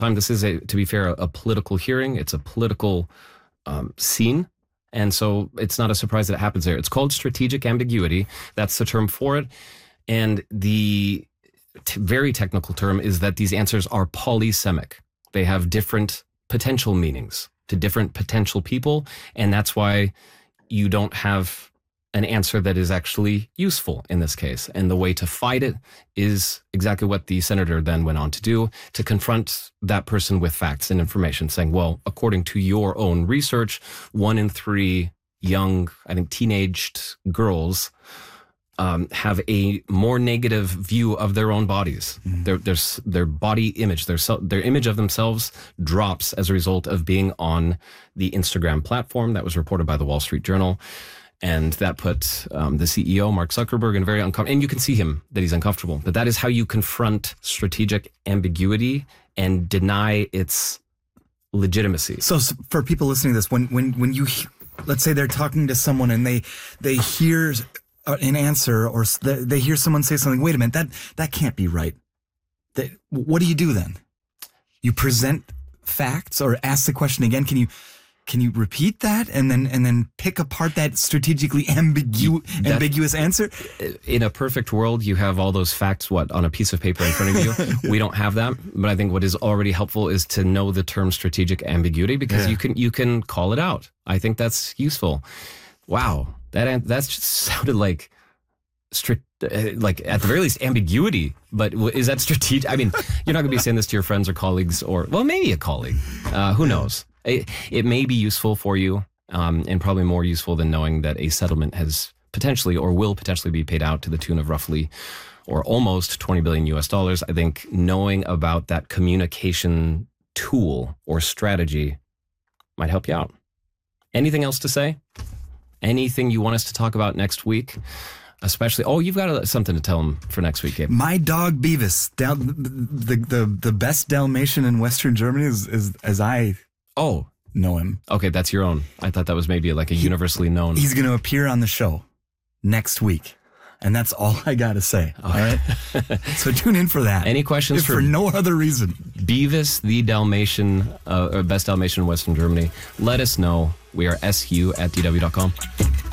This is, to be fair, a political hearing. It's a political scene. And so it's not a surprise that it happens there. It's called strategic ambiguity. That's the term for it. And the very technical term is that these answers are polysemic. They have different potential meanings to different potential people. And that's why you don't have an answer that is actually useful in this case. And the way to fight it is exactly what the senator then went on to do, to confront that person with facts and information, saying, well, according to your own research, 1 in 3 young, I think, teenaged girls have a more negative view of their own bodies. Their body image, their image of themselves drops as a result of being on the Instagram platform. That was reported by the Wall Street Journal. And that put the CEO, Mark Zuckerberg, in very uncomfortable, and you can see him that he's uncomfortable. But that is how you confront strategic ambiguity and deny its legitimacy. So for people listening to this, when you, let's say they're talking to someone and they hear an answer, or they hear someone say something, wait a minute, that can't be right. What do you do then? You present facts or ask the question again? Can you repeat that and then pick apart that strategically ambiguous answer? In a perfect world, you have all those facts, on a piece of paper in front of you. We don't have that. But I think what is already helpful is to know the term strategic ambiguity, because you can call it out. I think that's useful. Wow. That just sounded like at the very least ambiguity, but is that strategic? I mean, you're not going to be saying this to your friends or colleagues, or, well, maybe a colleague. Who knows? It may be useful for you, and probably more useful than knowing that a settlement has potentially or will potentially be paid out to the tune of roughly or almost $20 billion US. I think knowing about that communication tool or strategy might help you out. Anything else to say? Anything you want us to talk about next week? Especially, you've got something to tell them for next week, Gabe. My dog Beavis, the best Dalmatian in Western Germany, is as I know him. Okay, that's your own. I thought that was maybe like a universally known. He's going to appear on the show next week. And that's all I got to say. All right. So tune in for that. Any questions for no other reason? Beavis, the Dalmatian, or best Dalmatian in Western Germany. Let us know. We are su@dw.com.